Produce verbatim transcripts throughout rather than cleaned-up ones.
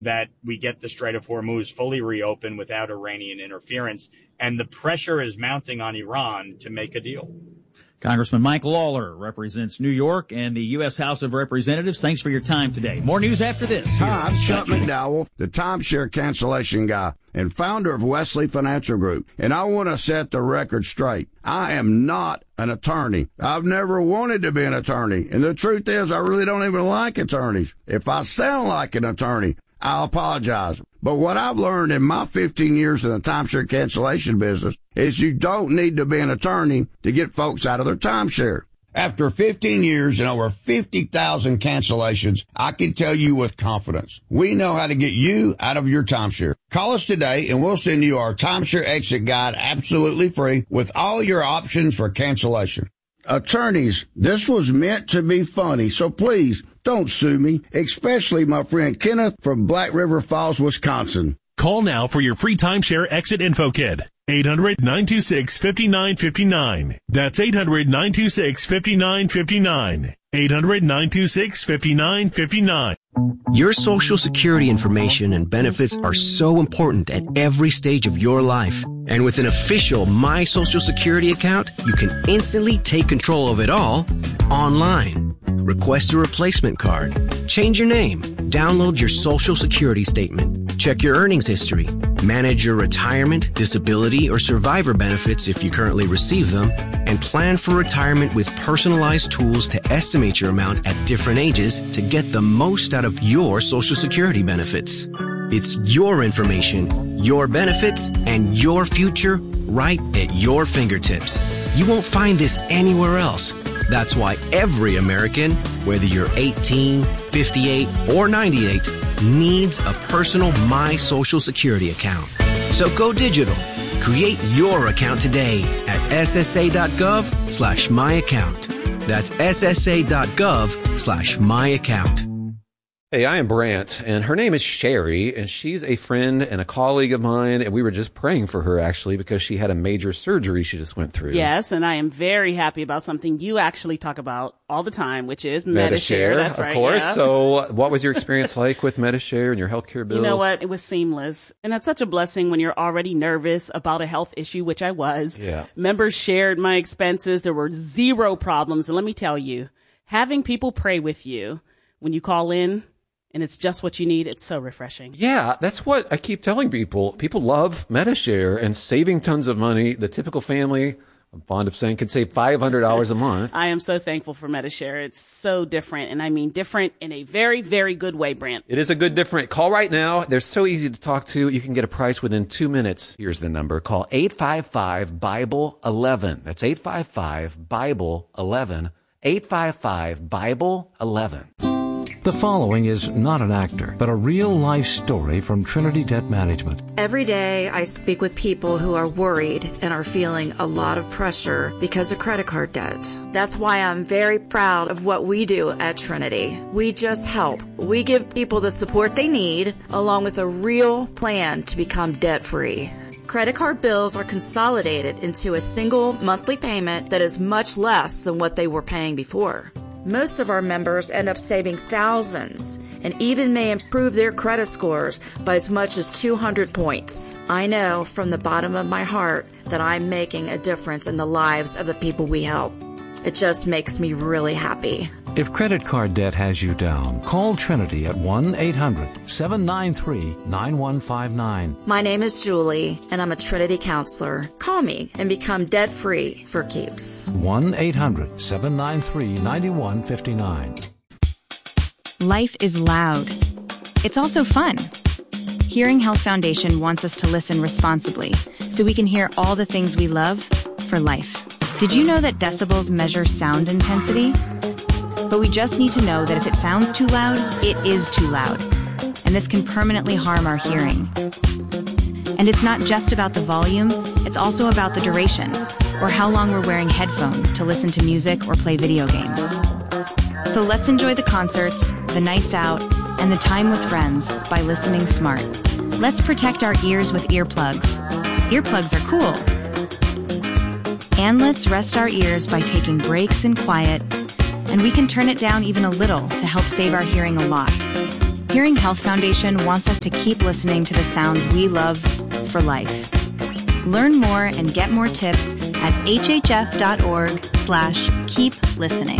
that we get the Strait of Hormuz fully reopened without Iranian interference. And the pressure is mounting on Iran to make a deal. Congressman Mike Lawler represents New York and the U S House of Representatives. Thanks for your time today. More news after this. Hi, I'm Chuck McDowell, the timeshare cancellation guy and founder of Wesley Financial Group. And I want to set the record straight. I am not an attorney. I've never wanted to be an attorney. And the truth is, I really don't even like attorneys. If I sound like an attorney, I apologize. But what I've learned in my fifteen years in the timeshare cancellation business is you don't need to be an attorney to get folks out of their timeshare. After fifteen years and over fifty thousand cancellations, I can tell you with confidence, we know how to get you out of your timeshare. Call us today and we'll send you our timeshare exit guide absolutely free with all your options for cancellation. Attorneys, this was meant to be funny, so please don't sue me, especially my friend Kenneth from Black River Falls, Wisconsin. Call now for your free timeshare exit info kit. eight hundred, nine two six, five nine five nine. That's eight hundred, nine two six, five nine five nine. eight hundred, nine two six, five nine five nine. Your Social Security information and benefits are so important at every stage of your life. And with an official My Social Security account, you can instantly take control of it all online. Request a replacement card, change your name, download your Social Security statement, check your earnings history, manage your retirement, disability, or survivor benefits if you currently receive them, and plan for retirement with personalized tools to estimate your amount at different ages to get the most out of your Social Security benefits. It's your information, your benefits, and your future right at your fingertips. You won't find this anywhere else. That's why every American, whether you're eighteen, fifty-eight, or ninety-eight, needs a personal My Social Security account. So go digital. Create your account today at ssa.gov slash my account. That's ssa.gov slash my account. Hey, I am Brant, and her name is Sherry, and she's a friend and a colleague of mine, and we were just praying for her, actually, because she had a major surgery she just went through. Yes, and I am very happy about something you actually talk about all the time, which is Medi-Share. That's right, of course. Yeah. So what was your experience like with Medi-Share and your healthcare bills? You know what? It was seamless, and that's such a blessing when you're already nervous about a health issue, which I was. Yeah. Members shared my expenses. There were zero problems, and let me tell you, having people pray with you when you call in, and it's just what you need. It's so refreshing. Yeah, that's what I keep telling people. People love Medi-Share and saving tons of money. The typical family, I'm fond of saying, can save five hundred dollars a month. I am so thankful for Medi-Share. It's so different, and I mean different in a very, very good way, Brant. It is a good different. Call right now. They're so easy to talk to. You can get a price within two minutes. Here's the number. Call eight five five, Bible eleven. That's eight five five, Bible eleven. eight five five, Bible eleven. The following is not an actor, but a real-life story from Trinity Debt Management. Every day I speak with people who are worried and are feeling a lot of pressure because of credit card debt. That's why I'm very proud of what we do at Trinity. We just help. We give people the support they need, along with a real plan to become debt-free. Credit card bills are consolidated into a single monthly payment that is much less than what they were paying before. Most of our members end up saving thousands and even may improve their credit scores by as much as two hundred points. I know from the bottom of my heart that I'm making a difference in the lives of the people we help. It just makes me really happy. If credit card debt has you down, call Trinity at one eight hundred, seven nine three, nine one five nine. My name is Julie, and I'm a Trinity counselor. Call me and become debt-free for keeps. one eight hundred, seven nine three, nine one five nine. Life is loud. It's also fun. Hearing Health Foundation wants us to listen responsibly so we can hear all the things we love for life. Did you know that decibels measure sound intensity? But we just need to know that if it sounds too loud, it is too loud. And this can permanently harm our hearing. And it's not just about the volume, it's also about the duration, or how long we're wearing headphones to listen to music or play video games. So let's enjoy the concerts, the nights out, and the time with friends by listening smart. Let's protect our ears with earplugs. Earplugs are cool. And let's rest our ears by taking breaks in quiet, and we can turn it down even a little to help save our hearing a lot. Hearing Health Foundation wants us to keep listening to the sounds we love for life. Learn more and get more tips at hhf.org slash keep listening.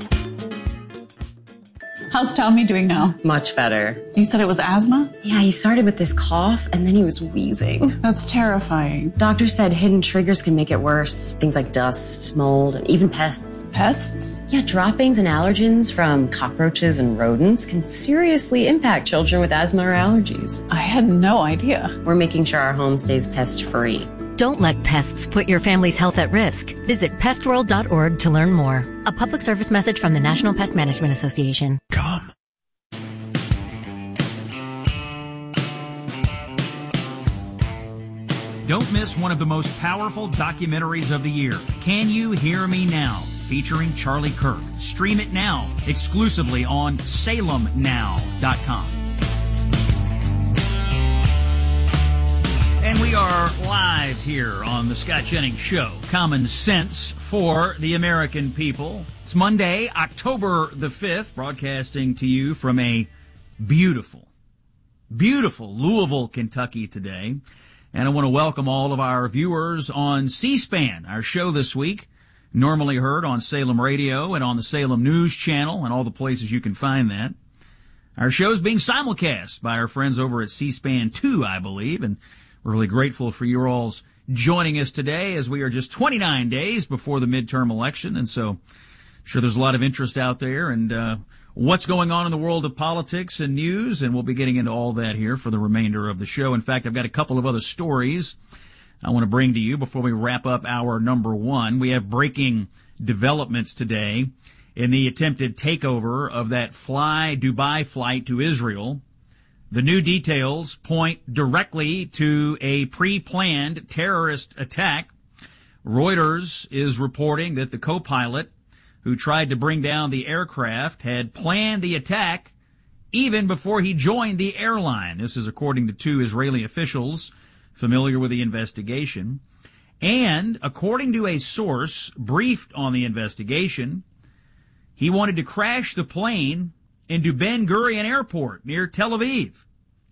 How's Tommy doing now? Much better. You said it was asthma? Yeah, he started with this cough and then he was wheezing. That's terrifying. Doctor said hidden triggers can make it worse. Things like dust, mold, and even pests. Pests? Yeah, droppings and allergens from cockroaches and rodents can seriously impact children with asthma or allergies. I had no idea. We're making sure our home stays pest-free. Don't let pests put your family's health at risk. Visit pest world dot org to learn more. A public service message from the National Pest Management Association. Come. Don't miss one of the most powerful documentaries of the year, Can You Hear Me Now? Featuring Charlie Kirk. Stream it now, exclusively on salem now dot com. And we are live here on the Scott Jennings Show. Common sense for the American people. It's Monday, October the fifth, broadcasting to you from a beautiful, beautiful Louisville, Kentucky today. And I want to welcome all of our viewers on C-SPAN, our show this week, normally heard on Salem Radio and on the Salem News Channel and all the places you can find that. Our show is being simulcast by our friends over at C-SPAN two, I believe, and we're really grateful for you all's joining us today as we are just twenty-nine days before the midterm election. And so I'm sure there's a lot of interest out there and uh, what's going on in the world of politics and news. And we'll be getting into all that here for the remainder of the show. In fact, I've got a couple of other stories I want to bring to you before we wrap up our number one. We have breaking developments today in the attempted takeover of that Fly Dubai flight to Israel. The new details point directly to a pre-planned terrorist attack. Reuters is reporting that the co-pilot who tried to bring down the aircraft had planned the attack even before he joined the airline. This is according to two Israeli officials familiar with the investigation. And according to a source briefed on the investigation, he wanted to crash the plane into Ben Gurion Airport near Tel Aviv.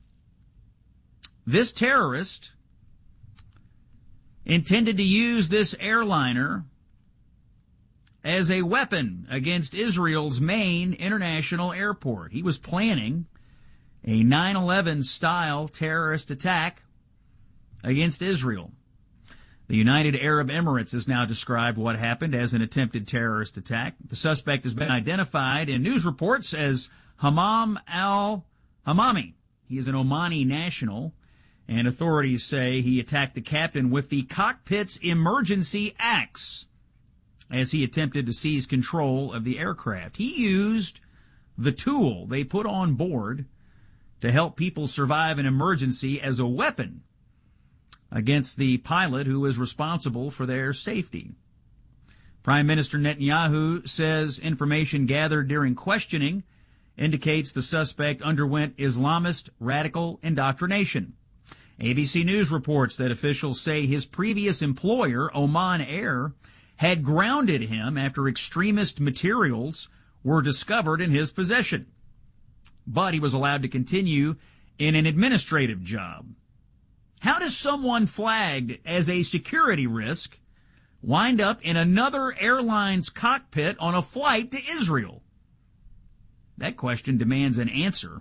This terrorist intended to use this airliner as a weapon against Israel's main international airport. He was planning a nine eleven style terrorist attack against Israel. The United Arab Emirates has now described what happened as an attempted terrorist attack. The suspect has been identified in news reports as Hammam al-Hamami. He is an Omani national, and authorities say he attacked the captain with the cockpit's emergency axe as he attempted to seize control of the aircraft. He used the tool they put on board to help people survive an emergency as a weapon against the pilot who was responsible for their safety. Prime Minister Netanyahu says information gathered during questioning indicates the suspect underwent Islamist radical indoctrination. A B C News reports that officials say his previous employer, Oman Air, had grounded him after extremist materials were discovered in his possession. But he was allowed to continue in an administrative job. How does someone flagged as a security risk wind up in another airline's cockpit on a flight to Israel? That question demands an answer.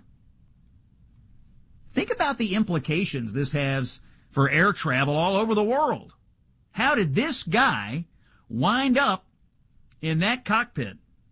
Think about the implications this has for air travel all over the world. How did this guy wind up in that cockpit?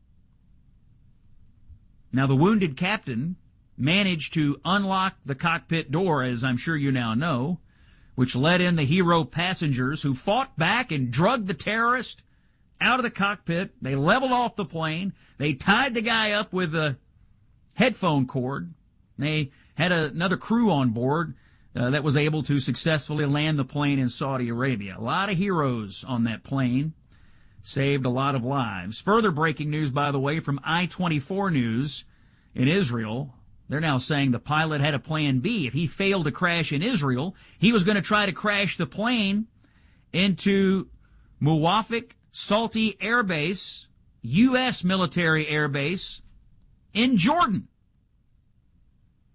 Now, the wounded captain managed to unlock the cockpit door, as I'm sure you now know, which let in the hero passengers who fought back and drugged the terrorist out of the cockpit. They leveled off the plane. They tied the guy up with a headphone cord. They had a, another crew on board uh, that was able to successfully land the plane in Saudi Arabia. A lot of heroes on that plane. Saved a lot of lives. Further breaking news, by the way, from I twenty-four News in Israel. They're now saying the pilot had a plan B. If he failed to crash in Israel, he was going to try to crash the plane into Muwafaq Salti Air Base, U S military air base in Jordan.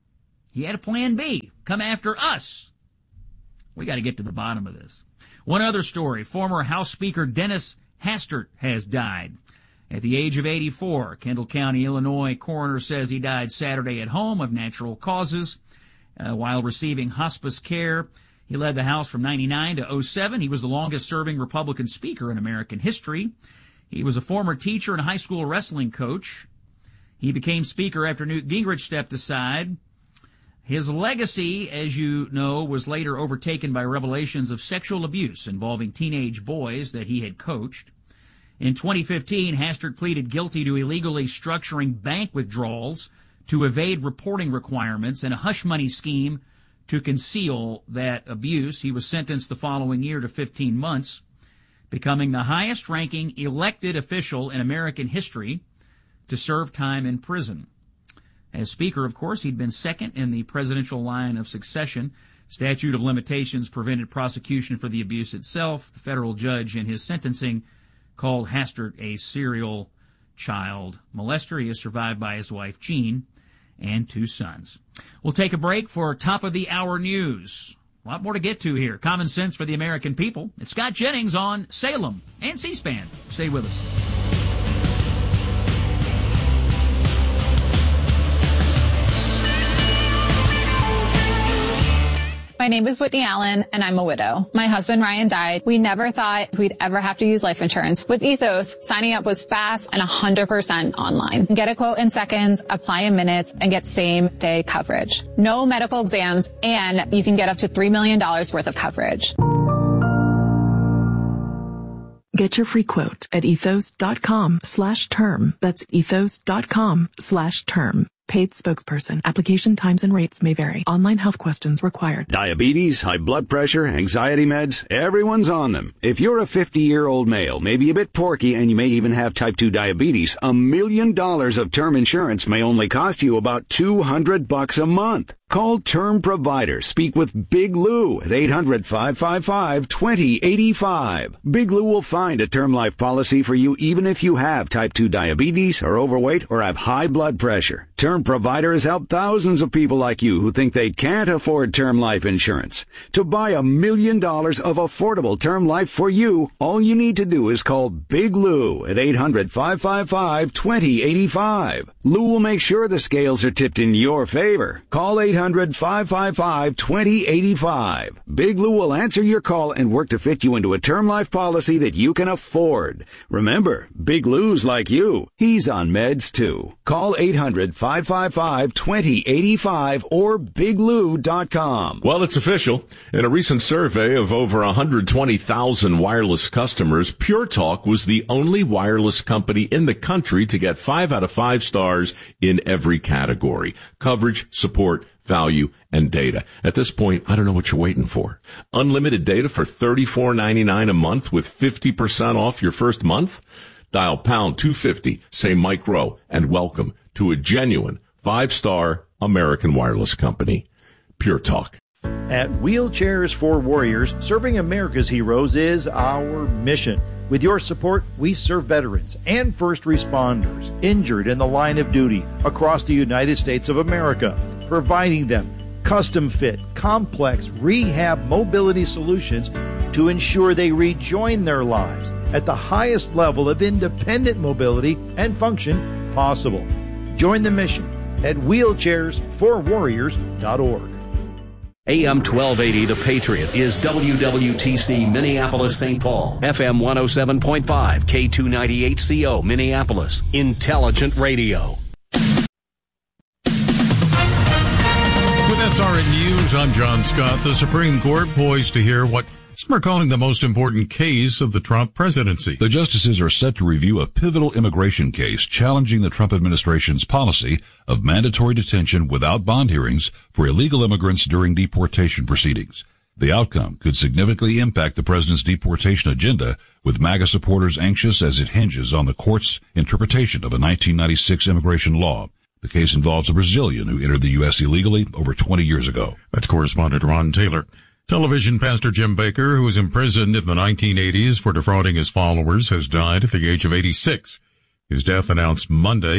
He had a plan B. Come after us. We got to get to the bottom of this. One other story. Former House Speaker Dennis Hastert has died. At the age of eighty-four, Kendall County, Illinois coroner says he died Saturday at home of natural causes uh, while receiving hospice care. He led the House from ninety-nine to oh seven. He was the longest-serving Republican speaker in American history. He was a former teacher and high school wrestling coach. He became speaker after Newt Gingrich stepped aside. His legacy, as you know, was later overtaken by revelations of sexual abuse involving teenage boys that he had coached. In twenty fifteen, Hastert pleaded guilty to illegally structuring bank withdrawals to evade reporting requirements and a hush money scheme to conceal that abuse. He was sentenced the following year to fifteen months, becoming the highest-ranking elected official in American history to serve time in prison. As Speaker, of course, he'd been second in the presidential line of succession. Statute of limitations prevented prosecution for the abuse itself. The federal judge in his sentencing called Hastert a serial child molester. He is survived by his wife, Jean, and two sons. We'll take a break for top-of-the-hour news. A lot more to get to here. Common sense for the American people. It's Scott Jennings on Salem and C-SPAN. Stay with us. My name is Whitney Allen, and I'm a widow. My husband, Ryan, died. We never thought we'd ever have to use life insurance. With Ethos, signing up was fast and one hundred percent online. Get a quote in seconds, apply in minutes, and get same-day coverage. No medical exams, and you can get up to three million dollars worth of coverage. Get your free quote at ethos.com slash term. That's ethos.com slash term. Paid spokesperson. Application times and rates may vary. Online health questions required. Diabetes, high blood pressure, anxiety meds, everyone's on them. If you're a fifty-year-old male, maybe a bit porky, and you may even have type two diabetes, a million dollars of term insurance may only cost you about two hundred bucks a month. Call Term Provider. Speak with Big Lou at eight hundred, five five five, two zero eight five. Big Lou will find a term life policy for you even if you have type two diabetes, are overweight, or have high blood pressure. Term Provider has helped thousands of people like you who think they can't afford term life insurance. To buy a million dollars of affordable term life for you, all you need to do is call Big Lou at eight hundred, five five five, two zero eight five. Lou will make sure the scales are tipped in your favor. Call eight hundred, five five five, two zero eight five. Big Lou will answer your call and work to fit you into a term life policy that you can afford. Remember, Big Lou's like you. He's on meds too. Call eight hundred, five five five, two zero eight five or big lou dot com. Well, it's official. In a recent survey of over one hundred twenty thousand wireless customers, Pure Talk was the only wireless company in the country to get five out of five stars in every category: coverage, support, value, and data. At this point, I don't know what you're waiting for. Unlimited data for thirty-four ninety-nine a month with fifty percent off your first month? Dial pound two fifty, say micro, and welcome to a genuine five-star American wireless company. Pure Talk. At Wheelchairs for Warriors, serving America's heroes is our mission. With your support, we serve veterans and first responders injured in the line of duty across the United States of America, providing them custom-fit, complex rehab mobility solutions to ensure they rejoin their lives at the highest level of independent mobility and function possible. Join the mission at wheelchairs for warriors dot org. A M twelve eighty The Patriot is W W T C Minneapolis Saint Paul, F M one oh seven point five, K two ninety-eight C O Minneapolis, Intelligent Radio. With S R N News, I'm John Scott. The Supreme Court poised to hear what some are calling the most important case of the Trump presidency. The justices are set to review a pivotal immigration case challenging the Trump administration's policy of mandatory detention without bond hearings for illegal immigrants during deportation proceedings. The outcome could significantly impact the president's deportation agenda, with MAGA supporters anxious as it hinges on the court's interpretation of a nineteen ninety-six immigration law. The case involves a Brazilian who entered the U S illegally over twenty years ago. That's correspondent Ron Taylor. Television pastor Jim Bakker, who was imprisoned in the nineteen eighties for defrauding his followers, has died at the age of eighty-six. His death announced Monday.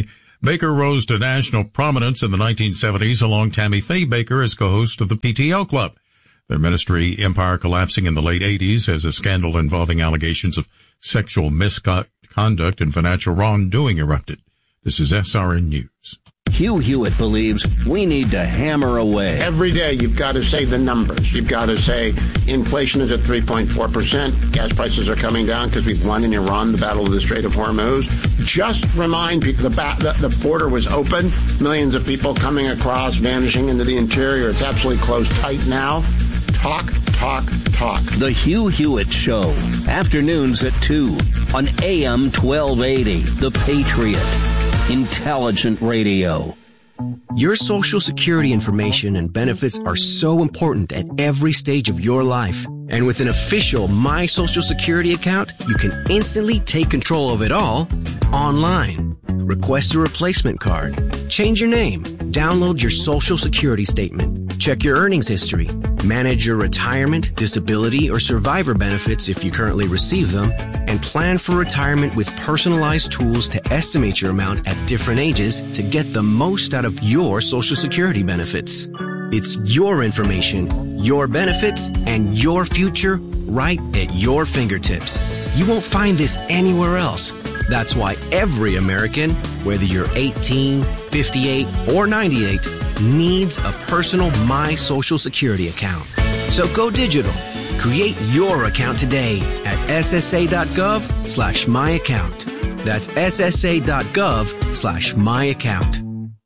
Baker rose to national prominence in the nineteen seventies along Tammy Faye Baker as co-host of the P T L Club. Their ministry empire collapsing in the late eighties as a scandal involving allegations of sexual misconduct and financial wrongdoing erupted. This is S R N News. Hugh Hewitt believes we need to hammer away. Every day you've got to say the numbers. You've got to say inflation is at three point four percent. Gas prices are coming down because we've won in Iran the battle of the Strait of Hormuz. Just remind people the, ba- the, the border was open. Millions of people coming across, vanishing into the interior. It's absolutely closed tight now. Talk, talk, talk. The Hugh Hewitt Show. Afternoons at two on A M twelve eighty. The Patriot. Intelligent radio. Your Social Security information and benefits are so important at every stage of your life. And with an official My Social Security account, you can instantly take control of it all online. Request a replacement card. Change your name. Download your Social Security statement. Check your earnings history. Manage your retirement, disability, or survivor benefits if you currently receive them. And plan for retirement with personalized tools to estimate your amount at different ages to get the most out of your Social Security benefits. It's your information, your benefits, and your future right at your fingertips. You won't find this anywhere else. That's why every American, whether you're eighteen, fifty-eight, or ninety-eight, needs a personal My Social Security account. So go digital. Create your account today at ssa.gov slash my account. That's ssa.gov slash my account.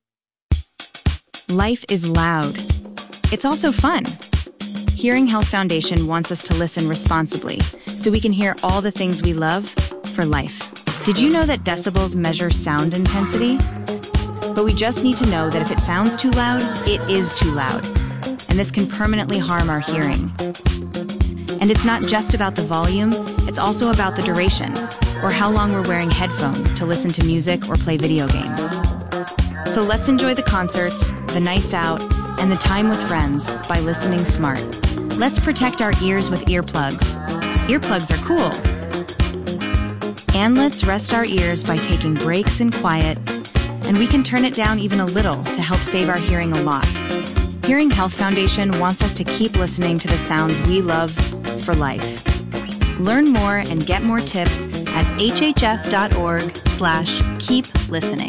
Life is loud. It's also fun. Hearing Health Foundation wants us to listen responsibly so we can hear all the things we love for life. Did you know that decibels measure sound intensity? But we just need to know that if it sounds too loud, it is too loud. And this can permanently harm our hearing. And it's not just about the volume, it's also about the duration, or how long we're wearing headphones to listen to music or play video games. So let's enjoy the concerts, the nights out, and the time with friends by listening smart. Let's protect our ears with earplugs. Earplugs are cool. And let's rest our ears by taking breaks in quiet, and we can turn it down even a little to help save our hearing a lot. Hearing Health Foundation wants us to keep listening to the sounds we love for life. Learn more and get more tips at hhf.org slash keep listening.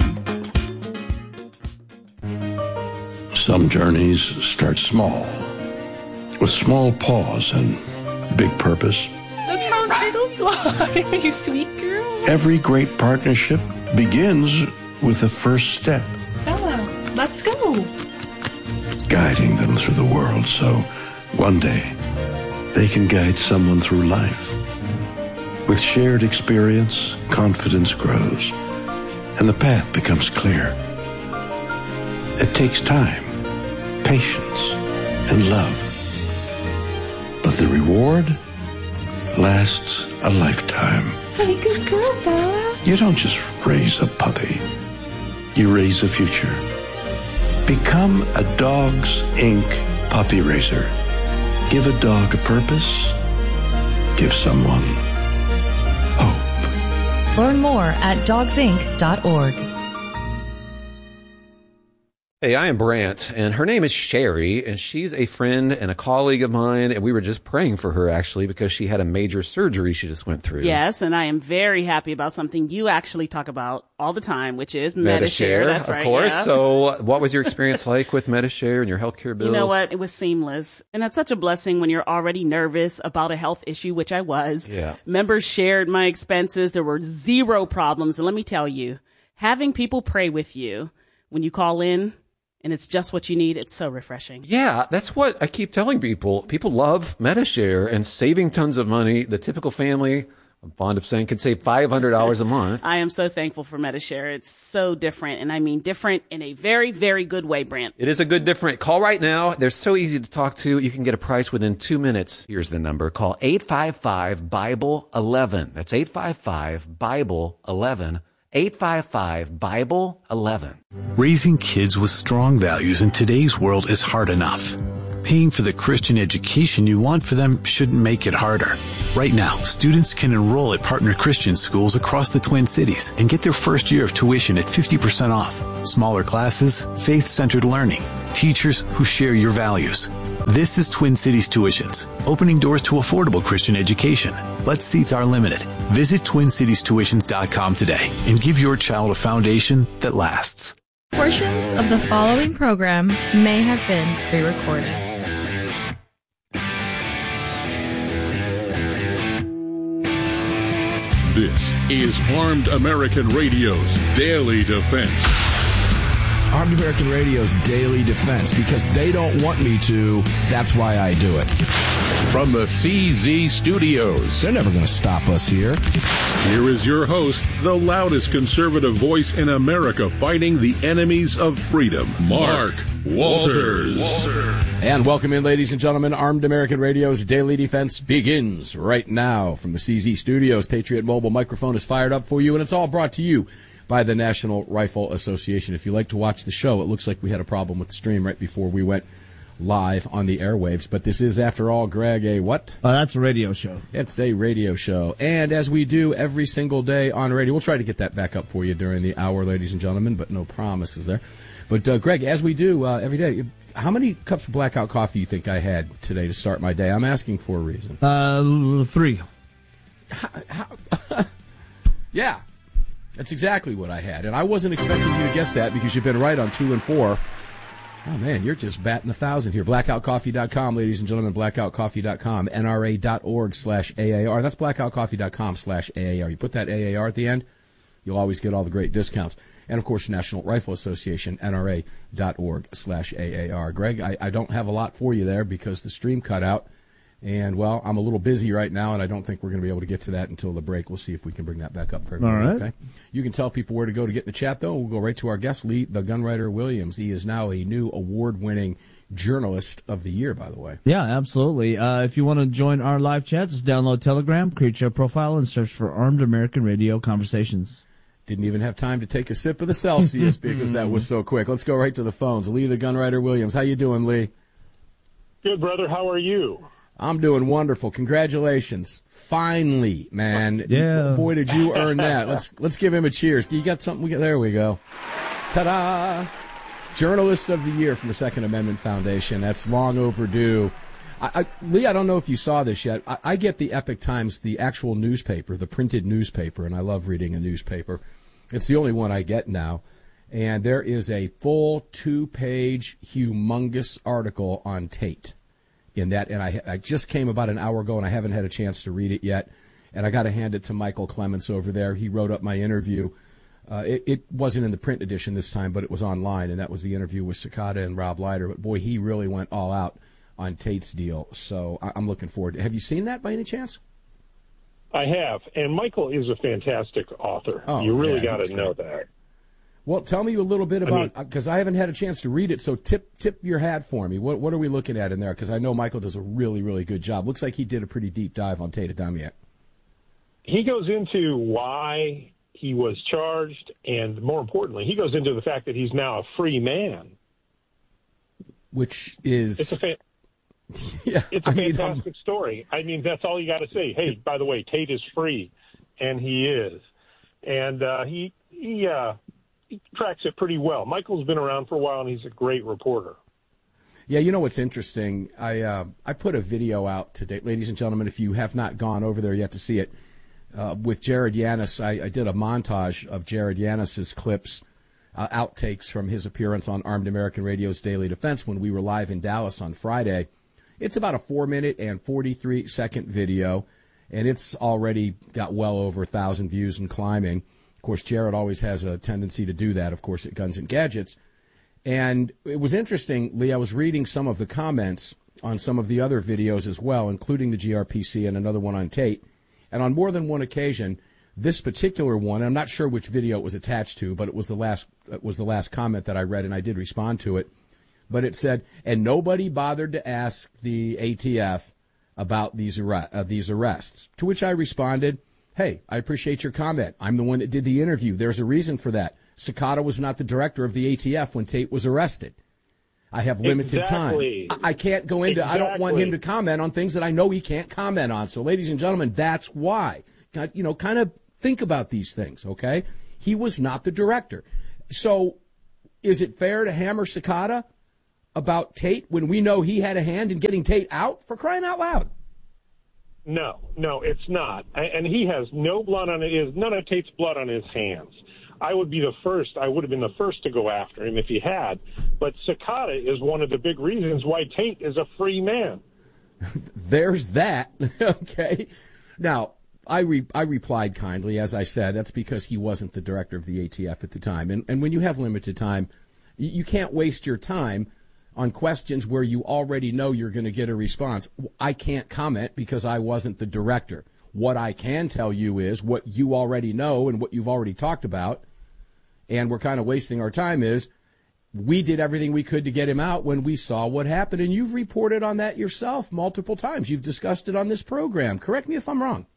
Some journeys start small, with small pause and big purpose. Look how turtles fly, you sweet girl. Every great partnership begins with the first step. Bella, let's go. Guiding them through the world so one day they can guide someone through life. With shared experience, confidence grows, and the path becomes clear. It takes time, patience, and love. But the reward lasts a lifetime. Hey, good girl, Bella. You don't just raise a puppy. You raise a future. Become a Dogs Incorporated puppy raiser. Give a dog a purpose. Give someone hope. Learn more at dogs inc dot org. Hey, I am Brant, and her name is Sherry, and she's a friend and a colleague of mine, and we were just praying for her, actually, because she had a major surgery she just went through. Yes, and I am very happy about something you actually talk about all the time, which is Medi-Share. That's right, of course. Yeah. So what was your experience like with Medi-Share and your healthcare bills? You know what? It was seamless, and that's such a blessing when you're already nervous about a health issue, which I was. Yeah. Members shared my expenses. There were zero problems, and let me tell you, having people pray with you when you call in, and it's just what you need. It's so refreshing. Yeah, that's what I keep telling people. People love Medi-Share and saving tons of money. The typical family, I'm fond of saying, can save five hundred dollars a month. I am so thankful for Medi-Share. It's so different, and I mean different in a very, very good way, Brant. It is a good different. Call right now. They're so easy to talk to. You can get a price within two minutes. Here's the number. Call eight five five, Bible eleven. That's eight five five, Bible eleven. eight five five, Bible eleven. Raising kids with strong values in today's world is hard enough. Paying for the Christian education you want for them shouldn't make it harder. Right now, students can enroll at partner Christian schools across the Twin Cities and get their first year of tuition at fifty percent off. Smaller classes, faith-centered learning, teachers who share your values. This is Twin Cities Tuitions, opening doors to affordable Christian education. But seats are limited. Visit twin cities tuitions dot com today and give your child a foundation that lasts. Portions of the following program may have been pre-recorded. This is Armed American Radio's Daily Defense. Armed American Radio's Daily Defense, because they don't want me to, that's why I do it. From the C Z Studios. They're never going to stop us here. Here is your host, the loudest conservative voice in America fighting the enemies of freedom, Mark Walters. Walter. And welcome in, ladies and gentlemen. Armed American Radio's Daily Defense begins right now from the C Z Studios. Patriot Mobile microphone is fired up for you, and it's all brought to you by the National Rifle Association. If you like to watch the show, it looks like we had a problem with the stream right before we went live on the airwaves. But this is, after all, Greg, a what? Oh, that's a radio show. It's a radio show. And as we do every single day on radio, we'll try to get that back up for you during the hour, ladies and gentlemen, but no promises there. But, uh, Greg, as we do uh, every day, how many cups of blackout coffee you think I had today to start my day? I'm asking for a reason. Uh, three. How, how, yeah. That's exactly what I had, and I wasn't expecting you to guess that because you've been right on two and four. Oh, man, you're just batting a thousand here. blackout coffee dot com, ladies and gentlemen, blackout coffee dot com, N R A dot org slash A A R. That's blackout coffee dot com slash A A R. You put that A A R at the end, you'll always get all the great discounts. And, of course, National Rifle Association, N R A dot org slash A A R. Greg, I, I don't have a lot for you there because the stream cut out. And, well, I'm a little busy right now, and I don't think we're going to be able to get to that until the break. We'll see if we can bring that back up for everybody. All right. Okay? You can tell people where to go to get in the chat, though. We'll go right to our guest, Lee, the Gunwriter Williams. He is now a new award-winning Journalist of the Year, by the way. Yeah, absolutely. Uh, if you want to join our live chat, just download Telegram, create your profile, and search for Armed American Radio Conversations. Didn't even have time to take a sip of the Celsius because that was so quick. Let's go right to the phones. Lee, the Gunwriter Williams. How you doing, Lee? Good, brother. How are you? I'm doing wonderful. Congratulations. Finally, man. Yeah. Boy, did you earn that. Let's let's give him a cheers. You got something? We got, there we go. Ta-da. Journalist of the Year from the Second Amendment Foundation. That's long overdue. I, I, Lee, I don't know if you saw this yet. I, I get the Epoch Times, the actual newspaper, the printed newspaper, and I love reading a newspaper. It's the only one I get now. And there is a full two-page, humongous article on Tate. In that, and I, I just came about an hour ago, and I haven't had a chance to read it yet. And I got to hand it to Michael Clements over there. He wrote up my interview. Uh, it, it wasn't in the print edition this time, but it was online, and that was the interview with Cicada and Rob Leiter. But boy, he really went all out on Tate's deal. So I, I'm looking forward to it. Have you seen that by any chance? I have, and Michael is a fantastic author. Oh, you really yeah, got to know that. Well, tell me a little bit about, because I, mean, I haven't had a chance to read it, so tip tip your hat for me. What what are we looking at in there? Because I know Michael does a really, really good job. Looks like he did a pretty deep dive on Tate Adamiak. He goes into why he was charged, and more importantly, he goes into the fact that he's now a free man. Which is... It's a, fa- yeah, it's a I mean, fantastic I'm... story. I mean, that's all you got to say. Hey, by the way, Tate is free, and he is. And uh, he... he uh, He tracks it pretty well. Michael's been around for a while, and he's a great reporter. Yeah, you know what's interesting? I uh, I put a video out today, ladies and gentlemen, if you have not gone over there yet to see it, uh, with Jared Yanis. I, I did a montage of Jared Yanis's clips, uh, outtakes from his appearance on Armed American Radio's Daily Defense when we were live in Dallas on Friday. It's about a four-minute and forty-three second video, and it's already got well over a thousand views and climbing. Of course, Jared always has a tendency to do that, of course, at Guns and Gadgets. And it was interesting, Lee, I was reading some of the comments on some of the other videos as well, including the G R P C and another one on Tate. And on more than one occasion, this particular one, I'm not sure which video it was attached to, but it was the last it was the last comment that I read, and I did respond to it. But it said, and nobody bothered to ask the A T F about these, arre- uh, these arrests, to which I responded, hey, I appreciate your comment. I'm the one that did the interview. There's a reason for that. Cicada was not the director of the A T F when Tate was arrested. I have limited Exactly. time. I, I can't go into, Exactly. I don't want him to comment on things that I know he can't comment on. So, ladies and gentlemen, that's why. Got, you know, kind of think about these things, okay? He was not the director. So, is it fair to hammer Cicada about Tate when we know he had a hand in getting Tate out, for crying out loud? No, no, it's not. And he has no blood on it. Is none of Tate's blood on his hands. I would be the first. I would have been the first to go after him if he had. But Cicada is one of the big reasons why Tate is a free man. There's that. Okay. Now, I re- I replied kindly, as I said, that's because he wasn't the director of the A T F at the time. And, and when you have limited time, you, you can't waste your time on questions where you already know you're going to get a response. I can't comment because I wasn't the director. What I can tell you is what you already know and what you've already talked about, and we're kind of wasting our time, is we did everything we could to get him out when we saw what happened, and you've reported on that yourself multiple times. You've discussed it on this program. Correct me if I'm wrong.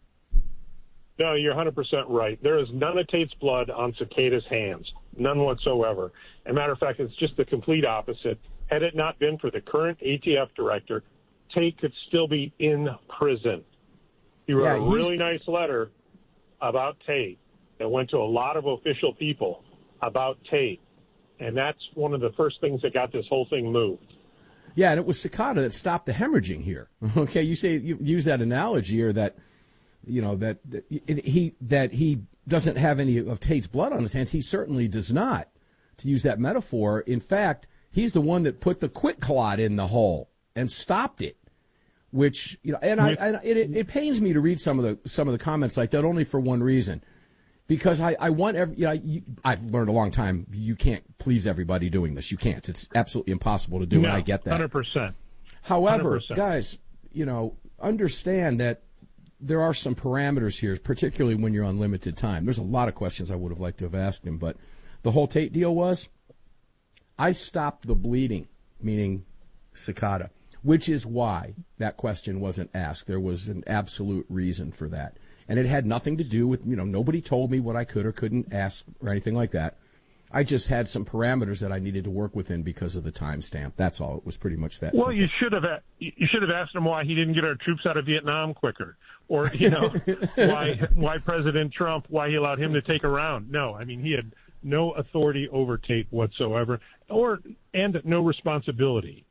No, you're one hundred percent right. There is none of Tate's blood on Cicada's hands, none whatsoever. As a matter of fact, it's just the complete opposite. Had it not been for the current A T F director, Tate could still be in prison. He wrote Yeah, a really nice letter about Tate that went to a lot of official people about Tate, and that's one of the first things that got this whole thing moved. Yeah, and it was Cicada that stopped the hemorrhaging here. Okay, you say you use that analogy, or that you know that, that he that he doesn't have any of Tate's blood on his hands. He certainly does not. To use that metaphor, in fact, he's the one that put the quick clot in the hole and stopped it. Which, you know, and I, I it, it pains me to read some of the some of the comments like that, only for one reason, because I, I want every, you know, you, I've learned a long time you can't please everybody doing this. You can't. It's absolutely impossible to do, No, and I get that. one hundred percent. However, one hundred percent. guys, you know, understand that there are some parameters here, particularly when you're on limited time. There's a lot of questions I would have liked to have asked him, but the whole Tate deal was, I stopped the bleeding, meaning Cicada. Which is why that question wasn't asked. There was an absolute reason for that. And it had nothing to do with, you know, nobody told me what I could or couldn't ask or anything like that. I just had some parameters that I needed to work within because of the timestamp. That's all. It was pretty much that Well, simple. you should have you should have asked him why he didn't get our troops out of Vietnam quicker, or you know, why why President Trump, why he allowed him to take a round. No, I mean he had no authority over Tate whatsoever, or and no responsibility.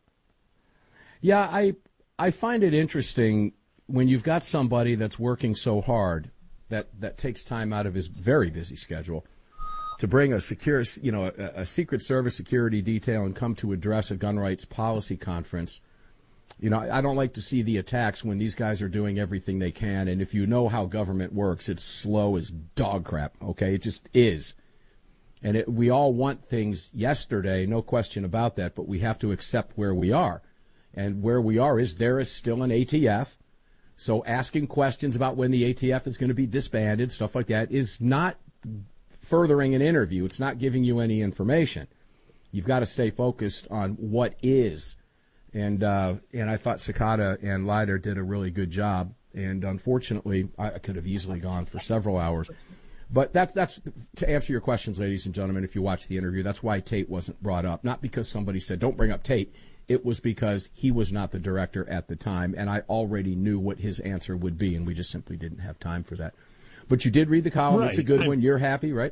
Yeah, I I find it interesting when you've got somebody that's working so hard that, that takes time out of his very busy schedule to bring a secure, you know, a, a Secret Service security detail and come to address a gun rights policy conference. You know, I don't like to see the attacks when these guys are doing everything they can. And if you know how government works, it's slow as dog crap. Okay, it just is. And it, we all want things yesterday, no question about that. But we have to accept where we are. And where we are is there is still an A T F. So asking questions about when the A T F is going to be disbanded, stuff like that, is not furthering an interview. It's not giving you any information. You've got to stay focused on what is. And uh, and I thought Cicada and Leiter did a really good job. And unfortunately, I could have easily gone for several hours. But that's, that's to answer your questions, ladies and gentlemen, if you watch the interview, that's why Tate wasn't brought up. Not because somebody said, don't bring up Tate. It was because he was not the director at the time, and I already knew what his answer would be, and we just simply didn't have time for that. But you did read the column. Right. It's a good I'm, one. You're happy, right?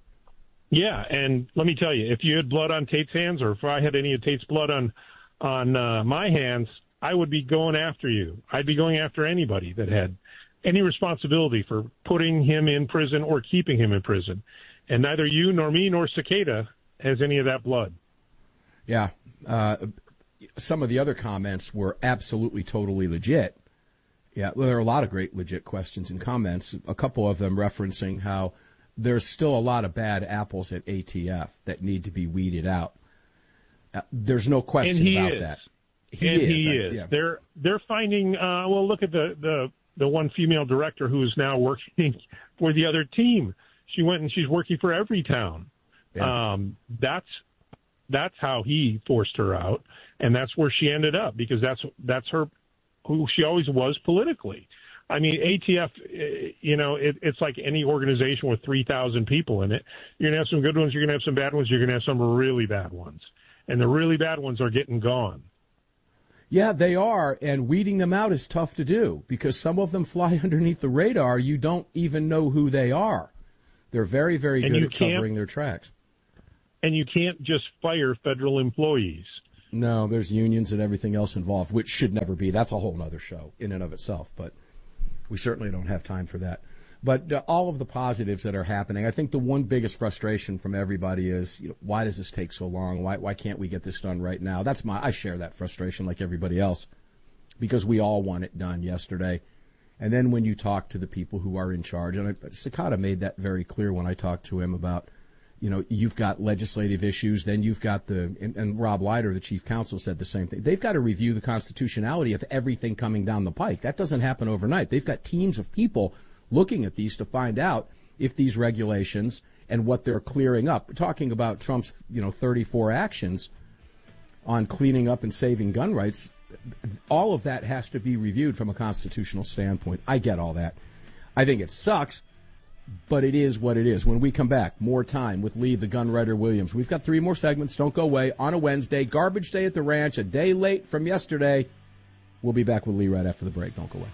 Yeah, and let me tell you, if you had blood on Tate's hands, or if I had any of Tate's blood on on uh, my hands, I would be going after you. I'd be going after anybody that had any responsibility for putting him in prison or keeping him in prison. And neither you nor me nor Cicada has any of that blood. Yeah. Uh, some of the other comments were absolutely, totally legit. Yeah, well, there are a lot of great legit questions and comments, a couple of them referencing how there's still a lot of bad apples at A T F that need to be weeded out. Uh, there's no question and he about is. that. He and is. he I, is. Yeah. They're they're finding. Uh, well, look at the, the the one female director who is now working for the other team. She went and she's working for Everytown. Yeah. Um, that's that's how he forced her out, and that's where she ended up because that's that's her who she always was politically. I mean, A T F, you know, it, it's like any organization with three thousand people in it. You're going to have some good ones. You're going to have some bad ones. You're going to have some really bad ones. and the really bad ones are getting gone. Yeah, they are, and weeding them out is tough to do because some of them fly underneath the radar. You don't even know who they are. They're very, very And good you at can't- covering their tracks. And you can't just fire federal employees. No, there's unions and everything else involved, which should never be. That's a whole other show in and of itself, but we certainly don't have time for that. But uh, all of the positives that are happening, I think the one biggest frustration from everybody is, you know, why does this take so long? Why why can't we get this done right now? That's my I share that frustration like everybody else because we all want it done yesterday. And then when you talk to the people who are in charge, and I, Sakata made that very clear when I talked to him about, you know, you've got legislative issues, then you've got the, and, and Rob Leiter, the chief counsel, said the same thing. They've got to review the constitutionality of everything coming down the pike. That doesn't happen overnight. They've got teams of people looking at these to find out if these regulations and what they're clearing up. We're talking about Trump's, you know, thirty-four actions on cleaning up and saving gun rights. All of that has to be reviewed from a constitutional standpoint. I get all that. I think it sucks. But it is what it is. When we come back, more time with Lee, the gun writer Williams. We've got three more segments. Don't go away. On a Wednesday, garbage day at the ranch, a day late from yesterday. We'll be back with Lee right after the break. Don't go away.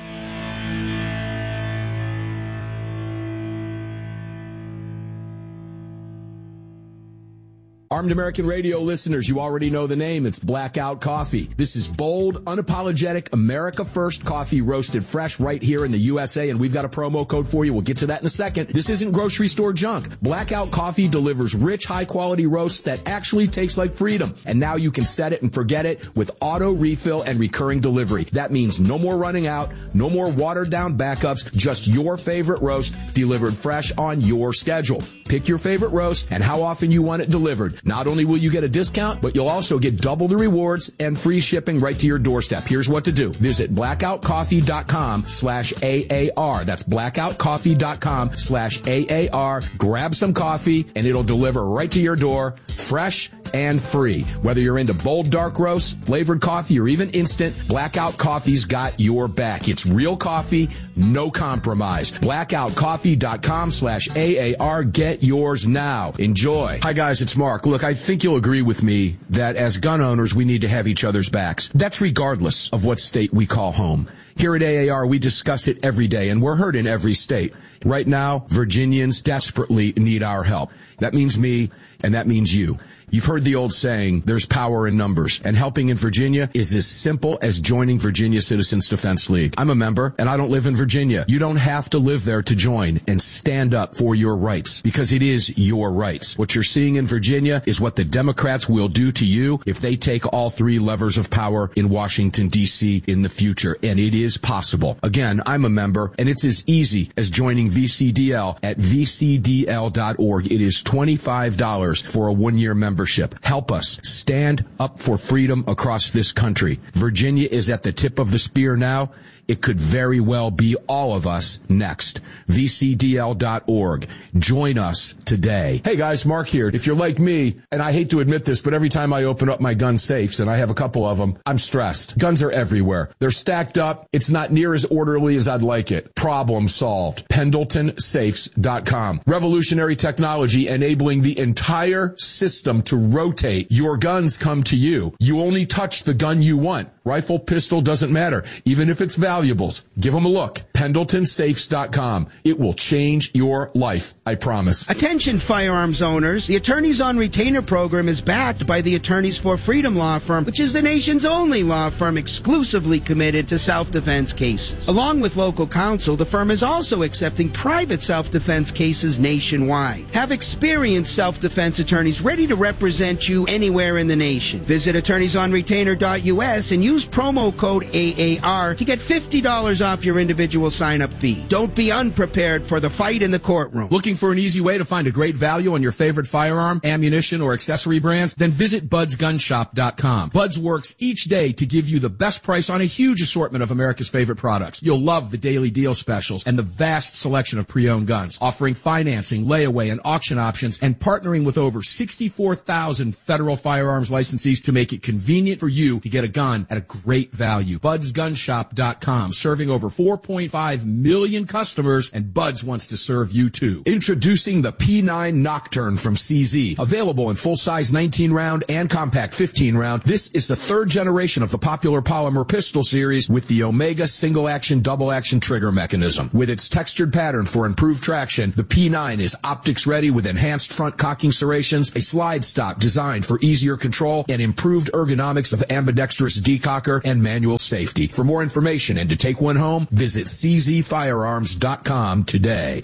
Armed American Radio listeners, you already know the name. It's Blackout Coffee. This is bold, unapologetic, America First coffee roasted fresh right here in the U S A, and we've got a promo code for you. We'll get to that in a second. This isn't grocery store junk. Blackout Coffee delivers rich, high-quality roasts that actually taste like freedom. And now you can set it and forget it with auto refill and recurring delivery. That means no more running out, no more watered-down backups, just your favorite roast delivered fresh on your schedule. Pick your favorite roast and how often you want it delivered. Not only will you get a discount, but you'll also get double the rewards and free shipping right to your doorstep. Here's what to do. Visit blackoutcoffee.com slash AAR. That's blackoutcoffee.com slash AAR. Grab some coffee and it'll deliver right to your door, fresh and free. Whether you're into bold dark roasts, flavored coffee, or even instant, Blackout Coffee's got your back. It's real coffee, no compromise. blackoutcoffee.com slash AAR. Get yours now. Enjoy. Hi guys, it's Mark. Look, I think you'll agree with me that as gun owners, we need to have each other's backs. That's regardless of what state we call home. Here at A A R, we discuss it every day, and we're heard in every state. Right now, Virginians desperately need our help. That means me, and that means you. You've heard the old saying, there's power in numbers, and helping in Virginia is as simple as joining Virginia Citizens Defense League. I'm a member, and I don't live in Virginia. You don't have to live there to join and stand up for your rights, because it is your rights. What you're seeing in Virginia is what the Democrats will do to you if they take all three levers of power in Washington, D C in the future, and it is possible. Again, I'm a member, and it's as easy as joining V C D L at v c d l dot org. It is twenty-five dollars for a one-year membership. Help us stand up for freedom across this country. Virginia is at the tip of the spear now. It could very well be all of us next. v c d l dot org. Join us today. Hey guys, Mark here. If you're like me, and I hate to admit this, but every time I open up my gun safes, and I have a couple of them, I'm stressed. Guns are everywhere. They're stacked up. It's not near as orderly as I'd like it. Problem solved. Pendleton Safes dot com. Revolutionary technology enabling the entire system to rotate. Your guns come to you. You only touch the gun you want. Rifle, pistol, doesn't matter. Even if it's valuables, give them a look. Pendleton Safes dot com. It will change your life, I promise. Attention firearms owners. The Attorneys on Retainer program is backed by the Attorneys for Freedom law firm, which is the nation's only law firm exclusively committed to self-defense cases. Along with local counsel, the firm is also accepting private self-defense cases nationwide. Have experienced self-defense attorneys ready to represent you anywhere in the nation. Visit attorneys on retainer dot u s and use promo code A A R to get fifty dollars off your individual sign-up fee. Don't be unprepared for the fight in the courtroom. Looking for an easy way to find a great value on your favorite firearm, ammunition, or accessory brands? Then visit buds gun shop dot com. Buds works each day to give you the best price on a huge assortment of America's favorite products. You'll love the daily deal specials and the vast selection of pre-owned guns, offering financing, layaway, and auction options, and partnering with over sixty-four thousand federal firearms licensees to make it convenient for you to get a gun at a a great value. Buds Gun Shop dot com, serving over four point five million customers, and Buds wants to serve you too. Introducing the P nine Nocturne from C Z. Available in full-size nineteen round and compact fifteen round. This is the third generation of the popular polymer pistol series with the Omega single-action, double-action trigger mechanism. With its textured pattern for improved traction, the P nine is optics-ready with enhanced front cocking serrations, a slide stop designed for easier control, and improved ergonomics of ambidextrous decocker and manual safety. For more information and to take one home, visit C Z firearms dot com today.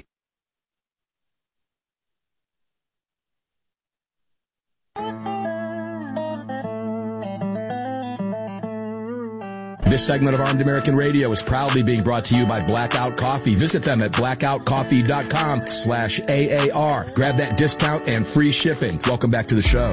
This segment of Armed American Radio is proudly being brought to you by Blackout Coffee. Visit them at blackout coffee dot com slash A A R. Grab that discount and free shipping. Welcome back to the show.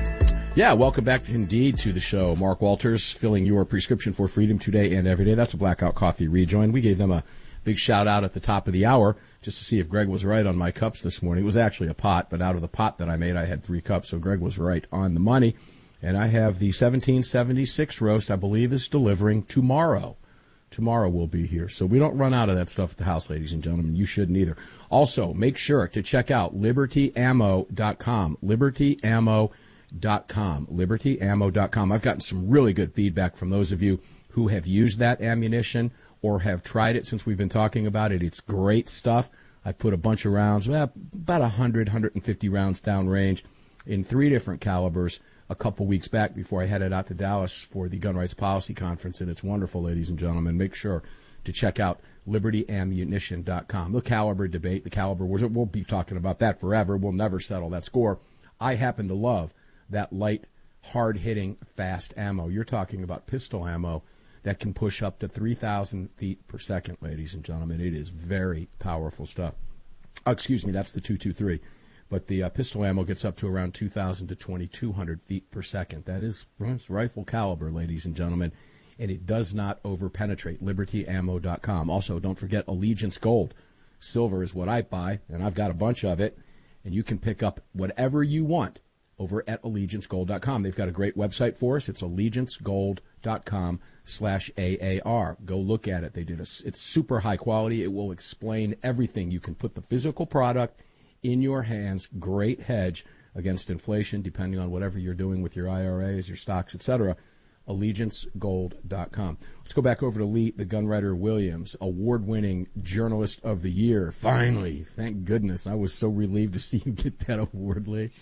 Yeah, welcome back indeed to the show. Mark Walters, filling your prescription for freedom today and every day. That's a Blackout Coffee rejoin. We gave them a big shout out at the top of the hour just to see if Greg was right on my cups this morning. It was actually a pot, but out of the pot that I made, I had three cups, so Greg was right on the money. And I have the seventeen seventy-six roast, I believe, is delivering tomorrow. Tomorrow we'll be here. So we don't run out of that stuff at the house, ladies and gentlemen. You shouldn't either. Also, make sure to check out liberty ammo dot com. liberty ammo dot com. liberty ammo dot com. I've gotten some really good feedback from those of you who have used that ammunition or have tried it since we've been talking about it. It's great stuff. I put a bunch of rounds, well, about one hundred, one hundred fifty rounds downrange in three different calibers a couple weeks back before I headed out to Dallas for the Gun Rights Policy Conference, and it's wonderful, ladies and gentlemen. Make sure to check out liberty ammunition dot com. The caliber debate, the caliber, we'll be talking about that forever. We'll never settle that score. I happen to love that light, hard-hitting, fast ammo. You're talking about pistol ammo that can push up to three thousand feet per second, ladies and gentlemen. It is very powerful stuff. Oh, excuse me, that's the two twenty-three. But the uh, pistol ammo gets up to around two thousand to twenty-two hundred feet per second. That is rifle caliber, ladies and gentlemen, and it does not overpenetrate. liberty ammo dot com. Also, don't forget Allegiance Gold. Silver is what I buy, and I've got a bunch of it, and you can pick up whatever you want over at allegiance gold dot com. They've got a great website for us. It's allegiance gold dot com slash A A R. Go look at it. They did a, it's super high quality. It will explain everything. You can put the physical product in your hands. Great hedge against inflation, depending on whatever you're doing with your I R As, your stocks, et cetera. allegiance gold dot com. Let's go back over to Lee, the Gunwriter Williams, award-winning Journalist of the Year. Finally, thank goodness. I was so relieved to see you get that award, Lee.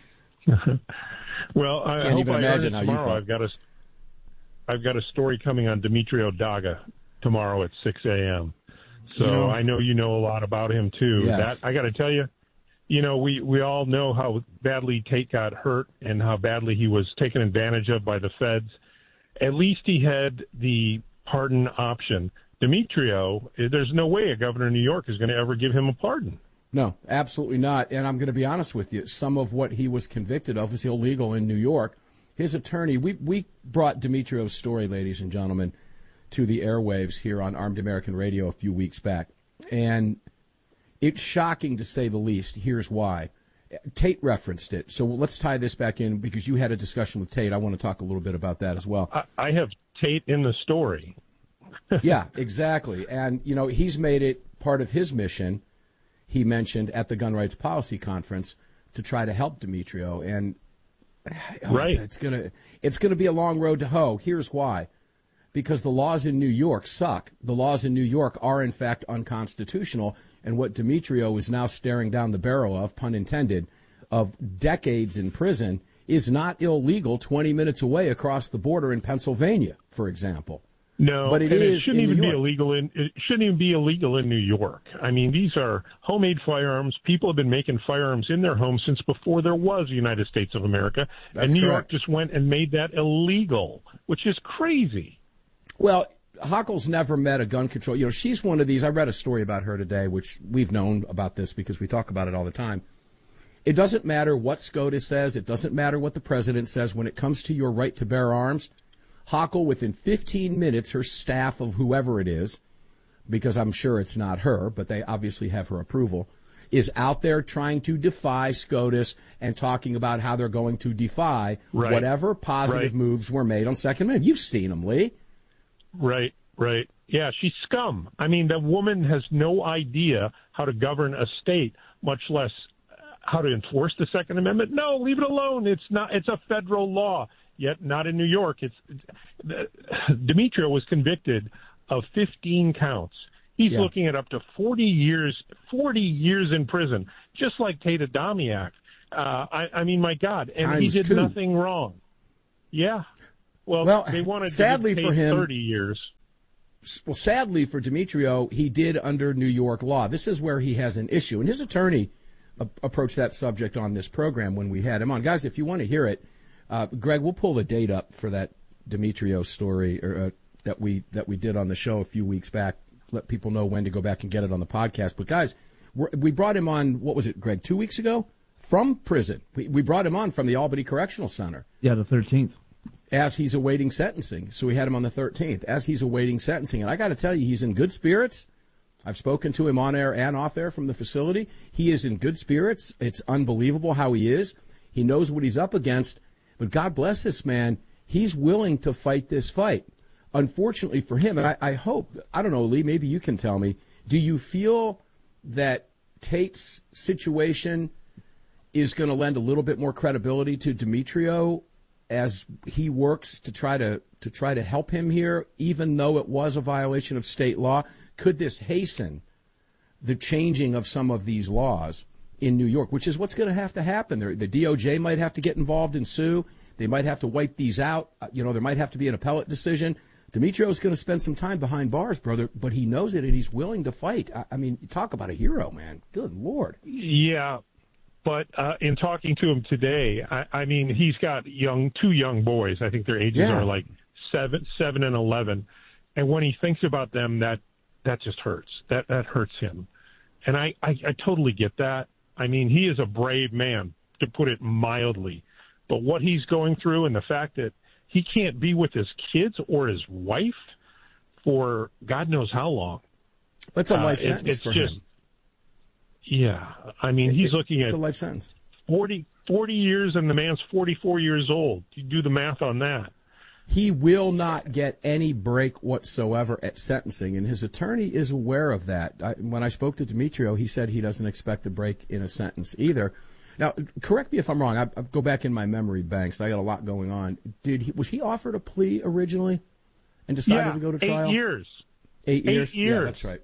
Well, I can't hope even I imagine how you tomorrow. feel. I've got a, I've got a story coming on Demetrio Daga tomorrow at six a.m. So you know, I know you know a lot about him too. Yes. That I got to tell you, you know, we, we all know how badly Tate got hurt and how badly he was taken advantage of by the feds. At least he had the pardon option. Demetrio, there's no way a governor of New York is going to ever give him a pardon. No, absolutely not. And I'm going to be honest with you. Some of what he was convicted of was illegal in New York. His attorney, we, we brought Demetrio's story, ladies and gentlemen, to the airwaves here on Armed American Radio a few weeks back. And it's shocking to say the least. Here's why. Tate referenced it. So let's tie this back in because you had a discussion with Tate. I want to talk a little bit about that as well. I, I have Tate in the story. Yeah, exactly. And, you know, he's made it part of his mission, he mentioned at the Gun Rights Policy Conference, to try to help Demetrio. And oh, right. it's, it's gonna it's gonna be a long road to hoe. Here's why. Because the laws in New York suck. The laws in New York are, in fact, unconstitutional. And what Demetrio is now staring down the barrel of, pun intended, of decades in prison is not illegal twenty minutes away across the border in Pennsylvania, for example. No, but it and is it shouldn't in even New be York. illegal in it shouldn't even be illegal in New York. I mean, these are homemade firearms. People have been making firearms in their homes since before there was the United States of America. That's and New correct. York just went and made that illegal, which is crazy. Well, Hochul's never met a gun control. You know, she's one of these. I read a story about her today, which we've known about this because we talk about it all the time. It doesn't matter what SCOTUS says. It doesn't matter what the president says. When it comes to your right to bear arms, Hochul, within fifteen minutes, her staff of whoever it is, because I'm sure it's not her, but they obviously have her approval, is out there trying to defy SCOTUS and talking about how they're going to defy Right. whatever positive Right. moves were made on Second Amendment. You've seen them, Lee. Right, right. Yeah, she's scum. I mean, the woman has no idea how to govern a state, much less how to enforce the Second Amendment. No, leave it alone. It's not. It's a federal law. Yet not in New York. It's, it's Demetrio was convicted of fifteen counts. He's yeah. looking at up to forty years, forty years in prison, just like Tate Adamiak. Uh, I, I mean, my God, and Times he did two. nothing wrong. Yeah. Well, well they wanted sadly to give for Tate him, thirty years. Well, sadly for Demetrio, he did under New York law. This is where he has an issue, and his attorney a- approached that subject on this program when we had him on. Guys, if you want to hear it, uh, Greg, we'll pull the date up for that Demetrio story or, uh, that we that we did on the show a few weeks back. Let people know when to go back and get it on the podcast. But guys, we're, we brought him on. What was it, Greg? Two weeks ago from prison. We, we brought him on from the Albany Correctional Center. Yeah, the thirteenth. As he's awaiting sentencing. So we had him on the thirteenth as he's awaiting sentencing. And I got to tell you, he's in good spirits. I've spoken to him on air and off air from the facility. He is in good spirits. It's unbelievable how he is. He knows what he's up against. But God bless this man. He's willing to fight this fight. Unfortunately for him, and I, I hope, I don't know, Lee, maybe you can tell me, do you feel that Tate's situation is going to lend a little bit more credibility to Demetrio as he works to try to to try to help him here, even though it was a violation of state law? Could this hasten the changing of some of these laws in New York, which is what's going to have to happen? The D O J might have to get involved and sue. They might have to wipe these out. You know, there might have to be an appellate decision. Demetrio's going to spend some time behind bars, brother, but he knows it and he's willing to fight. I, I mean, talk about a hero, man. Good Lord. Yeah. But uh, in talking to him today, I, I mean, he's got young, two young boys. I think their ages Yeah. are like seven, seven and eleven. And when he thinks about them, that that just hurts. That that hurts him. And I, I, I totally get that. I mean, he is a brave man, to put it mildly. But what he's going through and the fact that he can't be with his kids or his wife for God knows how long. That's a life uh, it, sentence it's for just, him. Yeah. I mean, he's It- looking it's at a life sentence. forty, forty years, and the man's forty-four years old. You do the math on that. He will not get any break whatsoever at sentencing, and his attorney is aware of that. I, when I spoke to Demetrio, he said he doesn't expect a break in a sentence either. Now, correct me if I'm wrong. I, I go back in my memory banks. I got a lot going on. Did he, was he offered a plea originally and decided yeah, to go to trial? Eight years. Eight years? Eight years. Yeah, that's right.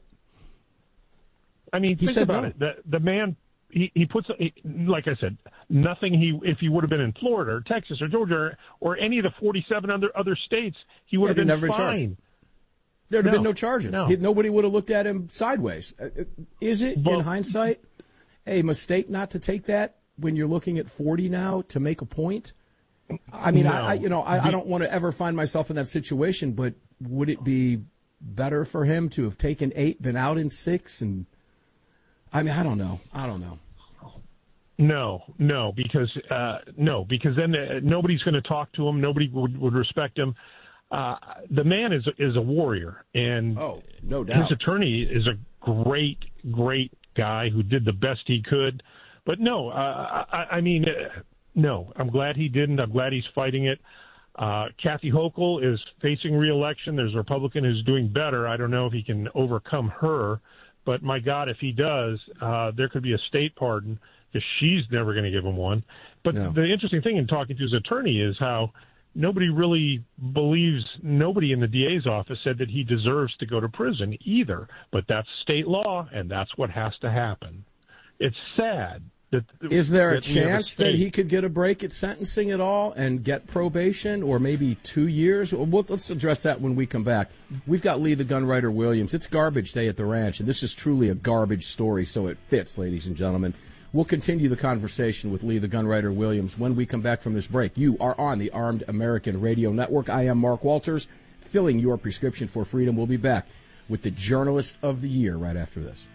I mean, He think said about no. it. The, the man, he, he puts, he, like I said, nothing he, if he would have been in Florida or Texas or Georgia or, or any of the forty-seven other, other states, he would Yeah, have been never been charged. fine. There'd have No, been no charges. no. He, nobody would have looked at him sideways. Uh, uh, Is it, Well- in hindsight, a mistake not to take that when you're looking at forty now to make a point? I mean, No. I, I you know, I, I don't want to ever find myself in that situation, but would it be better for him to have taken eight than out in six? And I mean, I don't know. I don't know. No, no, because uh, no, because then uh, nobody's going to talk to him. Nobody would, would respect him. Uh, the man is is a warrior, and oh, no his doubt. attorney is a great, great guy who did the best he could. But no, uh, I, I mean, uh, no. I'm glad he didn't. I'm glad he's fighting it. Uh, Kathy Hochul is facing re-election. There's a Republican who's doing better. I don't know if he can overcome her, but my God, if he does, uh, there could be a state pardon because she's never going to give him one. But No. the interesting thing in talking to his attorney is how nobody really believes, nobody in the D A's office said that he deserves to go to prison either. But that's state law, and that's what has to happen. It's sad. That, Is there a that we have chance that state- he could get a break at sentencing at all and get probation or maybe two years? Well, let's address that when we come back. We've got Lee the Gunwriter Williams. It's garbage day at the ranch, and this is truly a garbage story, so it fits, ladies and gentlemen. We'll continue the conversation with Lee the Gunwriter Williams when we come back from this break. You are on the Armed American Radio Network. I am Mark Walters, filling your prescription for freedom. We'll be back with the Journalist of the Year right after this.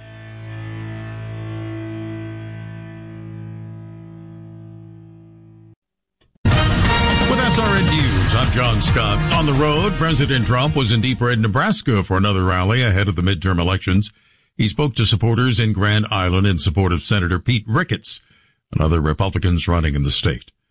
With S R N News, I'm John Scott. On the road, President Trump was in Deep Red, Nebraska for another rally ahead of the midterm elections. He spoke to supporters in Grand Island in support of Senator Pete Ricketts and other Republicans running in the state.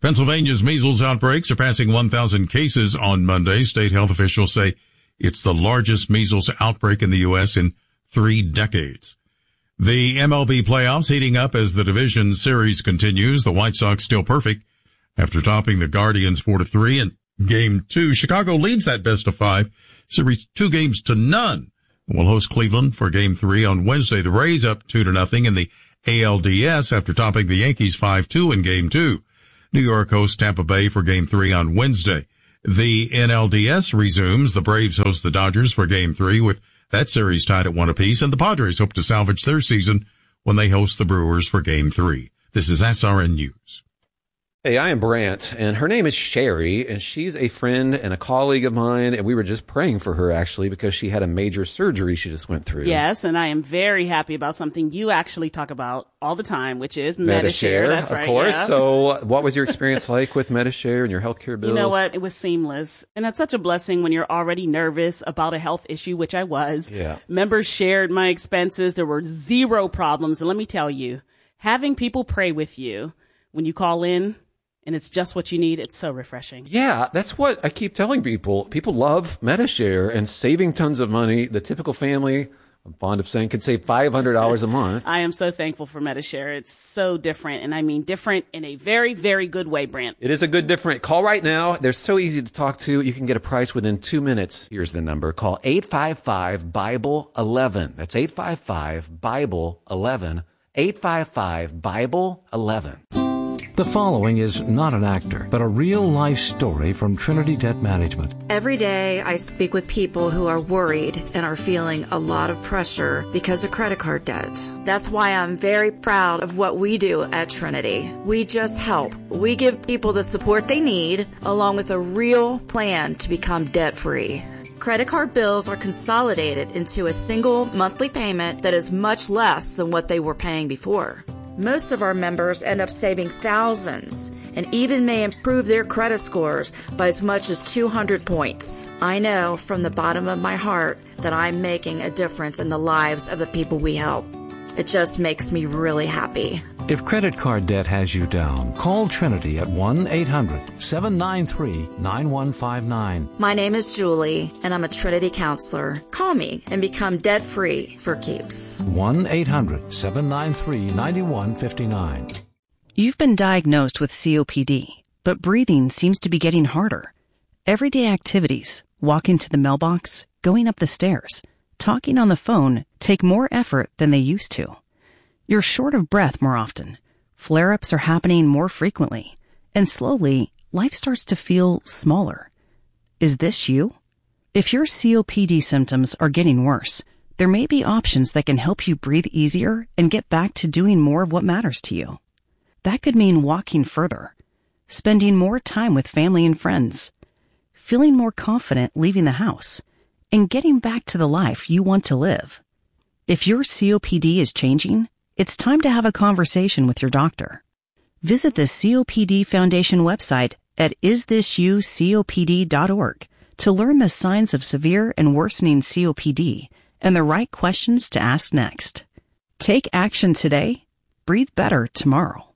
Pennsylvania's measles outbreak surpassing one thousand cases on Monday. State health officials say it's the largest measles outbreak in the U S in three decades. The M L B playoffs heating up as the division series continues. The White Sox still perfect after topping the Guardians four to three in game two. Chicago leads that best of five series two games to none. Will host Cleveland for game three on Wednesday. The Rays up two to nothing in the A L D S after topping the Yankees five two in game two. New York hosts Tampa Bay for game three on Wednesday. The N L D S resumes. The Braves host the Dodgers for game three with that series tied at one apiece, and the Padres hope to salvage their season when they host the Brewers for game three. This is S R N News. Hey, I am Brant, and her name is Sherry, and she's a friend and a colleague of mine, and we were just praying for her, actually, because she had a major surgery she just went through. Yes, and I am very happy about something you actually talk about all the time, which is Medi-Share. That's of right, course. yeah. So what was your experience like with Medi-Share and your healthcare bills? You know what? It was seamless. And that's such a blessing when you're already nervous about a health issue, which I was. Yeah. Members shared my expenses. There were zero problems. And let me tell you, having people pray with you when you call in, and it's just what you need, it's so refreshing. Yeah, that's what I keep telling people. People love Medi-Share and saving tons of money. The typical family, I'm fond of saying, could save five hundred dollars a month. I am so thankful for Medi-Share. It's so different, and I mean different in a very, very good way, Brant. It is a good different. Call right now. They're so easy to talk to. You can get a price within two minutes. Here's the number. Call eight five five, Bible eleven. That's eight five five, Bible eleven. eight five five, Bible eleven. The following is not an actor, but a real-life story from Trinity Debt Management. Every day I speak with people who are worried and are feeling a lot of pressure because of credit card debt. That's why I'm very proud of what we do at Trinity. We just help. We give people the support they need, along with a real plan to become debt-free. Credit card bills are consolidated into a single monthly payment that is much less than what they were paying before. Most of our members end up saving thousands and even may improve their credit scores by as much as two hundred points. I know from the bottom of my heart that I'm making a difference in the lives of the people we help. It just makes me really happy. If credit card debt has you down, call Trinity at one eight hundred, seven nine three, nine one five nine. My name is Julie, and I'm a Trinity counselor. Call me and become debt-free for keeps. one eight hundred, seven nine three, nine one five nine. You've been diagnosed with C O P D, but breathing seems to be getting harder. Everyday activities, walking to the mailbox, going up the stairs, talking on the phone take more effort than they used to. You're short of breath more often. Flare-ups are happening more frequently. And slowly, life starts to feel smaller. Is this you? If your C O P D symptoms are getting worse, there may be options that can help you breathe easier and get back to doing more of what matters to you. That could mean walking further, spending more time with family and friends, feeling more confident leaving the house, and getting back to the life you want to live. If your C O P D is changing, it's time to have a conversation with your doctor. Visit the C O P D Foundation website at is this you C O P D dot org to learn the signs of severe and worsening C O P D and the right questions to ask next. Take action today. Breathe better tomorrow.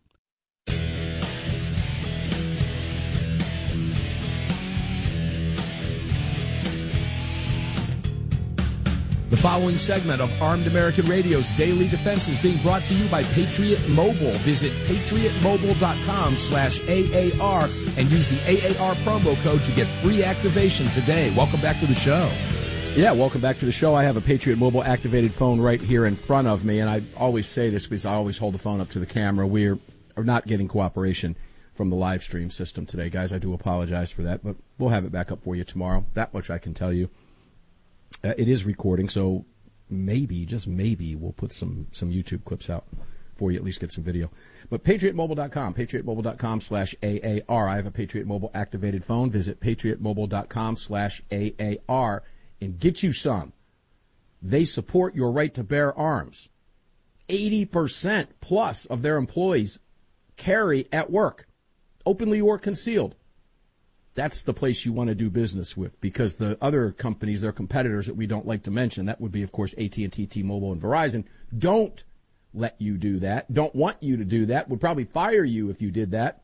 The following segment of Armed American Radio's Daily Defense is being brought to you by Patriot Mobile. Visit patriot mobile dot com slash A A R and use the A A R promo code to get free activation today. Welcome back to the show. Yeah, welcome back to the show. I have a Patriot Mobile activated phone right here in front of me, and I always say this because I always hold the phone up to the camera. We're are not getting cooperation from the live stream system today, guys. I do apologize for that, but we'll have it back up for you tomorrow. That much I can tell you. Uh, it is recording, so maybe, just maybe, we'll put some, some YouTube clips out for you, at least get some video. But patriot mobile dot com, patriot mobile dot com slash A A R. I have a Patriot Mobile activated phone. Visit patriot mobile dot com slash A A R and get you some. They support your right to bear arms. eighty percent plus of their employees carry at work, openly or concealed. That's the place you want to do business with, because the other companies, their competitors that we don't like to mention, that would be, of course, A T and T, T-Mobile, and Verizon, don't let you do that, don't want you to do that, would probably fire you if you did that.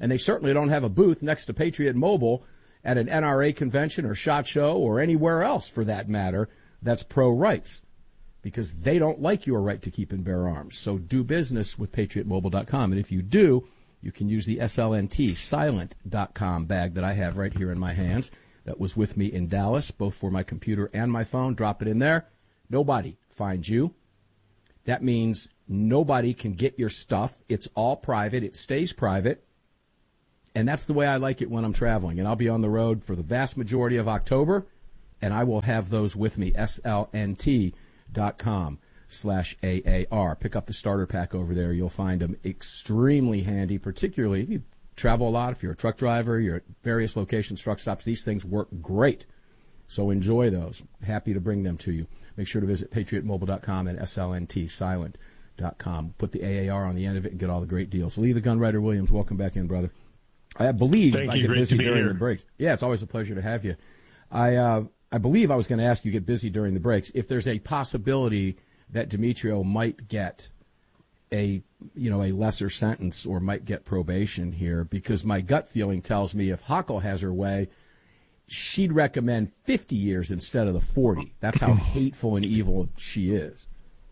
And they certainly don't have a booth next to Patriot Mobile at an N R A convention or SHOT Show or anywhere else, for that matter, that's pro-rights, because they don't like your right to keep and bear arms. So do business with patriot mobile dot com. And if you do, you can use the S L N T silent dot com bag that I have right here in my hands that was with me in Dallas, both for my computer and my phone. Drop it in there. Nobody finds you. That means nobody can get your stuff. It's all private. It stays private. And that's the way I like it when I'm traveling. And I'll be on the road for the vast majority of October, and I will have those with me. S L N T dot com slash A A R. Pick up the starter pack over there. You'll find them extremely handy, particularly if you travel a lot, if you're a truck driver, you're at various locations, truck stops. These things work great. So enjoy those. Happy to bring them to you. Make sure to visit patriot mobile dot com and S L N T silent dot com. Put the A A R on the end of it and get all the great deals. Lee the Gunwriter Williams, welcome back in, brother. I believe Thank I you. get Great busy to be during here. the breaks. Yeah, it's always a pleasure to have you. I uh, I believe I was going to ask you, get busy during the breaks, if there's a possibility that Demetrio might get a you know a lesser sentence or might get probation here, because my gut feeling tells me if Hochul has her way, she'd recommend fifty years instead of the forty. That's how hateful and evil she is.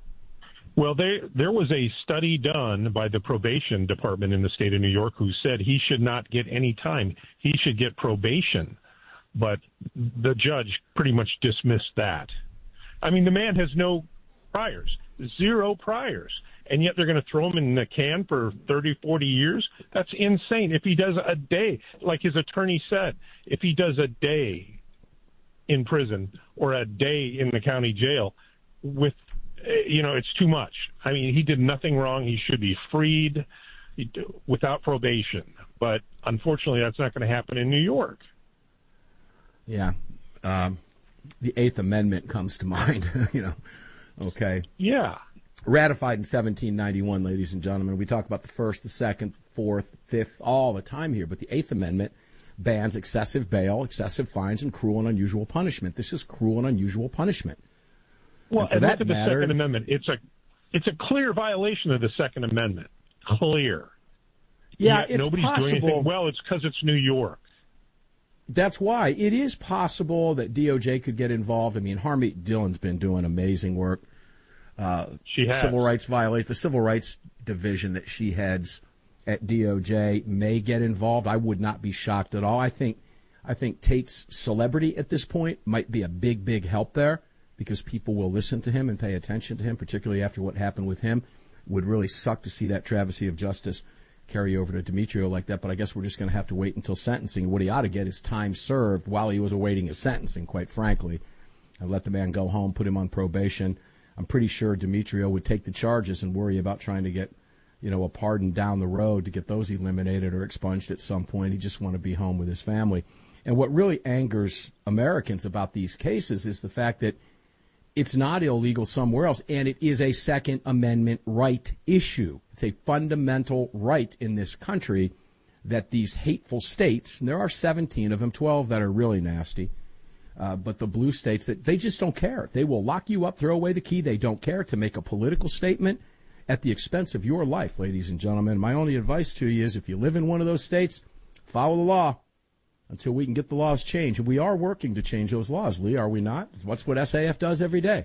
Well, there there was a study done by the probation department in the state of New York who said he should not get any time. He should get probation. But the judge pretty much dismissed that. I mean, the man has no priors, zero priors, and yet they're going to throw him in the can for thirty, forty years? That's insane. If he does a day, like his attorney said, if he does a day in prison or a day in the county jail with you know, it's too much. I mean, he did nothing wrong. He should be freed without probation. But unfortunately, that's not going to happen in New York. Yeah. Um, the Eighth Amendment comes to mind, you know. Okay. Yeah. Ratified in seventeen ninety-one, ladies and gentlemen. We talk about the First, the Second, Fourth, Fifth, all the time here. But the Eighth Amendment bans excessive bail, excessive fines, and cruel and unusual punishment. This is cruel and unusual punishment. Well, and for and that look at the matter, Second Amendment. It's a it's a clear violation of the Second Amendment. Clear. Yeah, Yet it's nobody's possible. Doing anything. Well, it's because it's New York. That's why. It is possible that D O J could get involved. I mean, Harmeet Dillon's been doing amazing work. Uh, she has. Civil rights violate the Civil Rights Division that she heads at D O J may get involved. I would not be shocked at all. I think, I think Tate's celebrity at this point might be a big, big help there, because people will listen to him and pay attention to him, particularly after what happened with him. Would really suck to see that travesty of justice carry over to Demetrio like that, but I guess we're just going to have to wait until sentencing. What he ought to get is time served while he was awaiting his sentencing, quite frankly, and let the man go home, put him on probation. I'm pretty sure Demetrio would take the charges and worry about trying to get, you know, a pardon down the road to get those eliminated or expunged at some point. He just want to be home with his family. And what really angers Americans about these cases is the fact that it's not illegal somewhere else, and it is a Second Amendment right issue. It's a fundamental right in this country that these hateful states, and there are seventeen of them, twelve that are really nasty, uh, but the blue states, that they just don't care. They will lock you up, throw away the key. They don't care to make a political statement at the expense of your life, ladies and gentlemen. My only advice to you is if you live in one of those states, follow the law until we can get the laws changed. And we are working to change those laws, Lee, are we not? That's what S A F does every day.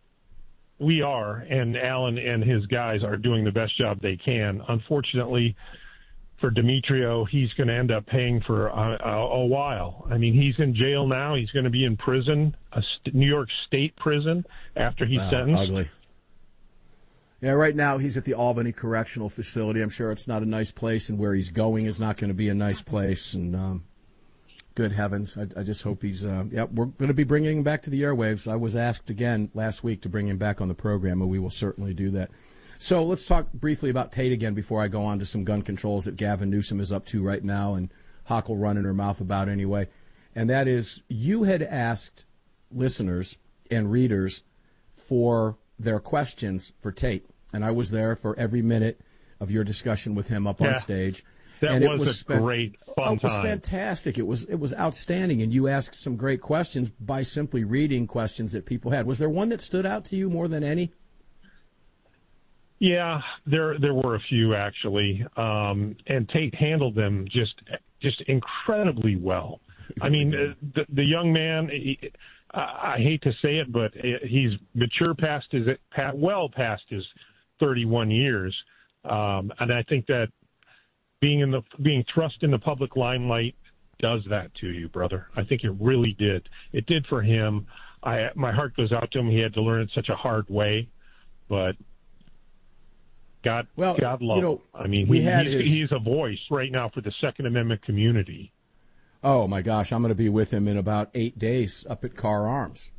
We are, and Alan and his guys are doing the best job they can. Unfortunately, for Demetrio, he's going to end up paying for a, a, a while. I mean, he's in jail now. He's going to be in prison, a st- New York State prison, after he's Wow, sentenced. Ugly. Yeah, right now he's at the Albany Correctional Facility. I'm sure it's not a nice place, and where he's going is not going to be a nice place. And um, good heavens, I, I just hope he's. Uh, yeah, we're going to be bringing him back to the airwaves. I was asked again last week to bring him back on the program, and we will certainly do that. So let's talk briefly about Tate again before I go on to some gun controls that Gavin Newsom is up to right now, and Hochul running her mouth about anyway. And that is, you had asked listeners and readers for their questions for Tate, and I was there for every minute of your discussion with him up Yeah, on stage. That and was, it was a spent, great fun oh, it was time. fantastic. It was it was outstanding, and you asked some great questions by simply reading questions that people had. Was there one that stood out to you more than any? Yeah, there there were a few actually, um, and Tate handled them just just incredibly well. I mean, the, the young man. He, I hate to say it, but he's mature past his well past his thirty-one years, um, and I think that being in the being thrust in the public limelight does that to you, brother. I think it really did. It did for him. I my heart goes out to him. He had to learn it such a hard way, but. God, well, God love you know, him. I mean, we he, had he's, his... he's a voice right now for the Second Amendment community. Oh, my gosh. I'm going to be with him in about eight days up at Carr Arms.